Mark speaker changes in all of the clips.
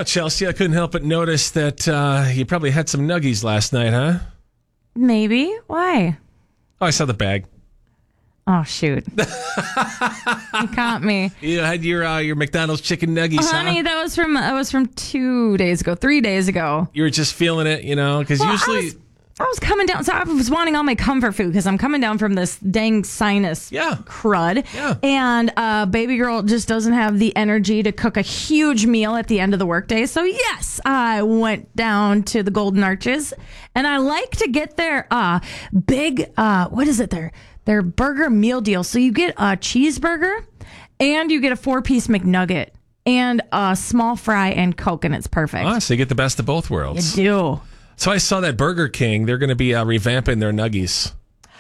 Speaker 1: So, Chelsea, I couldn't help but notice that you probably had some nuggies last night, huh?
Speaker 2: Maybe. Why?
Speaker 1: Oh, I saw the bag.
Speaker 2: Oh, shoot. You caught me.
Speaker 1: You had your McDonald's chicken nuggies,
Speaker 2: Honey,
Speaker 1: huh?
Speaker 2: that was from 2 days ago, 3 days ago.
Speaker 1: You were just feeling it, because usually...
Speaker 2: I was coming down, so I was wanting all my comfort food because I'm coming down from this dang sinus crud.
Speaker 1: Yeah.
Speaker 2: And baby girl just doesn't have the energy to cook a huge meal at the end of the workday. So, yes, I went down to the Golden Arches, and I like to get their big, what is it there? Their burger meal deal. So you get a cheeseburger, and you get a 4-piece McNugget, and a small fry and Coke, and it's perfect.
Speaker 1: Oh, so you get the best of both worlds.
Speaker 2: You do.
Speaker 1: So I saw that Burger King, they're going to be revamping their nuggies.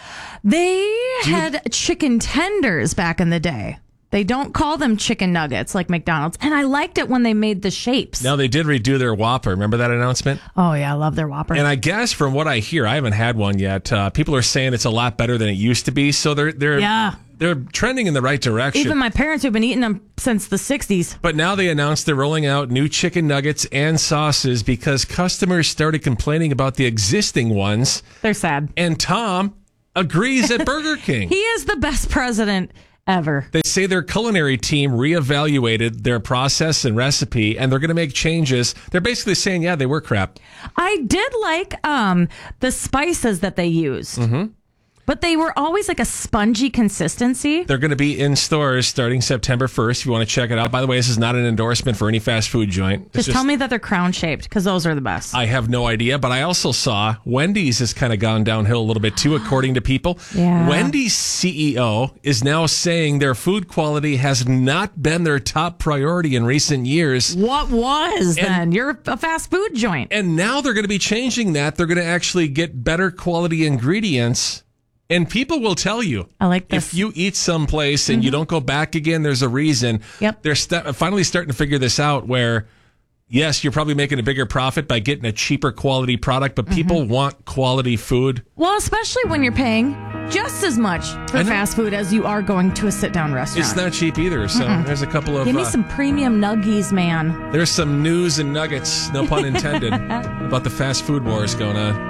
Speaker 2: They had chicken tenders back in the day. They don't call them chicken nuggets like McDonald's. And I liked it when they made the shapes.
Speaker 1: Now, they did redo their Whopper. Remember that announcement?
Speaker 2: Oh, yeah. I love their Whopper.
Speaker 1: And I guess from what I hear, I haven't had one yet. People are saying it's a lot better than it used to be. So they're trending in the right direction.
Speaker 2: Even my parents who've been eating them since the 60s.
Speaker 1: But now they announced they're rolling out new chicken nuggets and sauces because customers started complaining about the existing ones.
Speaker 2: They're sad.
Speaker 1: And Tom agrees at Burger King.
Speaker 2: He is the best president ever.
Speaker 1: They say their culinary team reevaluated their process and recipe, and they're going to make changes. They're basically saying, they were crap.
Speaker 2: I did like the spices that they used. Mm-hmm. But they were always like a spongy consistency.
Speaker 1: They're going to be in stores starting September 1st if you want to check it out. By the way, this is not an endorsement for any fast food joint.
Speaker 2: Just tell me that they're crown-shaped, because those are the best.
Speaker 1: I have no idea, but I also saw Wendy's has kind of gone downhill a little bit too, according to people.
Speaker 2: Yeah.
Speaker 1: Wendy's CEO is now saying their food quality has not been their top priority in recent years.
Speaker 2: What was then? You're a fast food joint.
Speaker 1: And now they're going to be changing that. They're going to actually get better quality ingredients. And people will tell you,
Speaker 2: I like this.
Speaker 1: If you eat someplace and you don't go back again, there's a reason.
Speaker 2: Yep.
Speaker 1: They're finally starting to figure this out where, yes, you're probably making a bigger profit by getting a cheaper quality product, but people want quality food.
Speaker 2: Well, especially when you're paying just as much for fast food as you are going to a sit-down restaurant.
Speaker 1: It's not cheap either. So there's a couple of...
Speaker 2: Give me some premium nuggies, man.
Speaker 1: There's some news and nuggets, no pun intended, about the fast food wars going on.